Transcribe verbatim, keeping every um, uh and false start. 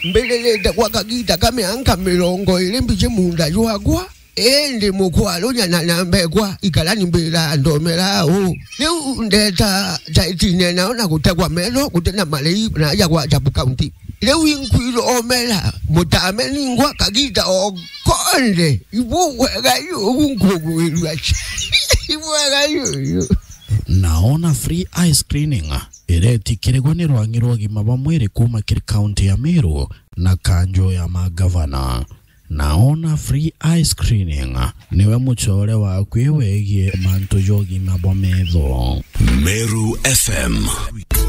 mbelele da kwa kagita kame anka milongo ile mbije munda yuagwa ende mukwalo nyana nambegwa ikalani mbela ndomela o leo ndeta taitine naona kutegwa melo kutena malei na ya kwa Jabu County leo inkwilo omela mutameni ngwa kagita o konde ibu wagayo ungogo ilwachi ibu wagayo. Naona free eye screening ireti kiregwa ni rwangirwa gima bamwere kuma kiri county ya Meru na kanjo ya magavana. Naona free eye screening niwe muchore wa kwewegie manto jogi mabomedho. Meru F M.